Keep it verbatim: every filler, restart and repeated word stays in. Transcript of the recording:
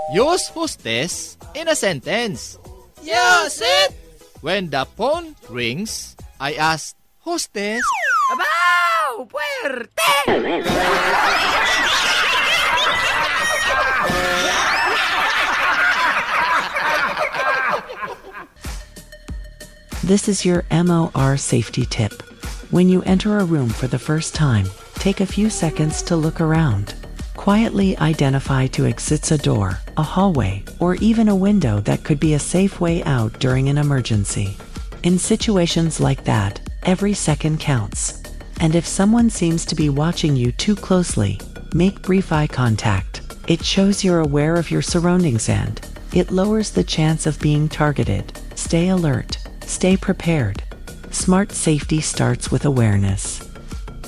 Use hostess in a sentence. Use it! When the phone rings, I ask, hostess? Abaw! Puerte! This is your M O R safety tip. When you enter a room for the first time, take a few seconds to look around. Quietly identify two exits: a door, a hallway, or even a window that could be a safe way out during an emergency. In situations like that, every second counts. And if someone seems to be watching you too closely, make brief eye contact. It shows you're aware of your surroundings and it lowers the chance of being targeted. Stay alert. Stay prepared. Smart safety starts with awareness.